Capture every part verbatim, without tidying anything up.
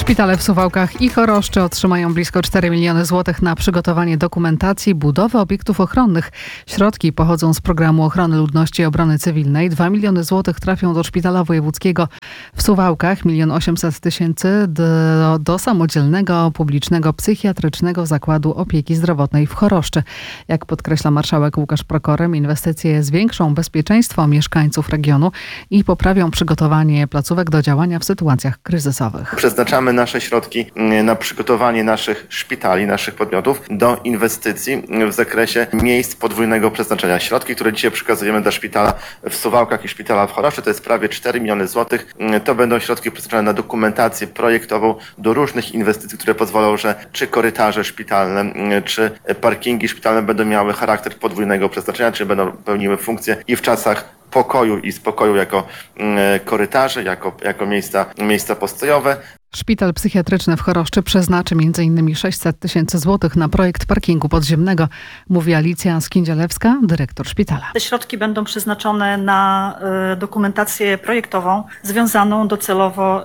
Szpitale w Suwałkach i Choroszczy otrzymają blisko cztery miliony złotych na przygotowanie dokumentacji budowy obiektów ochronnych. Środki pochodzą z programu ochrony ludności i obrony cywilnej. dwa miliony złotych trafią do Szpitala Wojewódzkiego w Suwałkach, milion osiemset tysięcy do, do samodzielnego publicznego psychiatrycznego zakładu opieki zdrowotnej w Choroszczy. Jak podkreśla marszałek Łukasz Prokorem, inwestycje zwiększą bezpieczeństwo mieszkańców regionu i poprawią przygotowanie placówek do działania w sytuacjach kryzysowych. Przeznaczamy nasze środki na przygotowanie naszych szpitali, naszych podmiotów do inwestycji w zakresie miejsc podwójnego przeznaczenia. Środki, które dzisiaj przekazujemy dla szpitala w Suwałkach i szpitala w Choroszczy, to jest prawie cztery miliony złotych. To będą środki przeznaczone na dokumentację projektową do różnych inwestycji, które pozwolą, że czy korytarze szpitalne, czy parkingi szpitalne będą miały charakter podwójnego przeznaczenia, czy będą pełniły funkcję i w czasach pokoju i spokoju jako korytarze, jako, jako miejsca, miejsca postojowe. Szpital psychiatryczny w Choroszczy przeznaczy między innymi sześćset tysięcy złotych na projekt parkingu podziemnego, mówi Alicja Skindzielewska, dyrektor szpitala. Te środki będą przeznaczone na y, dokumentację projektową związaną docelowo y,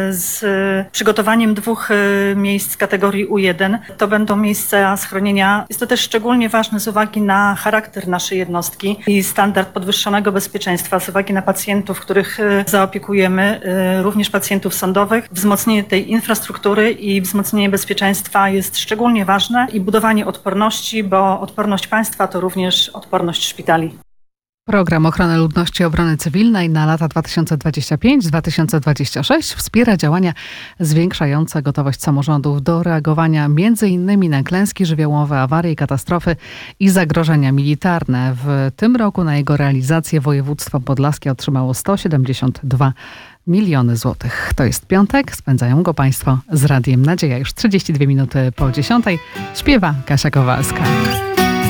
z przygotowaniem dwóch y, miejsc kategorii U jeden. To będą miejsca schronienia. Jest to też szczególnie ważne z uwagi na charakter naszej jednostki i standard podwyższonego bezpieczeństwa, z uwagi na pacjentów, których y, zaopiekujemy, y, również pacjentów sądowych. Wzmocnienie tej infrastruktury i wzmocnienie bezpieczeństwa jest szczególnie ważne i budowanie odporności, bo odporność państwa to również odporność szpitali. Program ochrony ludności i obrony cywilnej na lata dwa tysiące dwudziesty piąty do dwa tysiące dwudziestego szóstego wspiera działania zwiększające gotowość samorządów do reagowania między innymi na klęski żywiołowe, awarie, katastrofy i zagrożenia militarne. W tym roku na jego realizację województwo podlaskie otrzymało sto siedemdziesiąt dwa miliony złotych. To jest piątek, spędzają go Państwo z Radiem Nadzieja. Już trzydzieści dwie minuty po dziesiątej śpiewa Kasia Kowalska.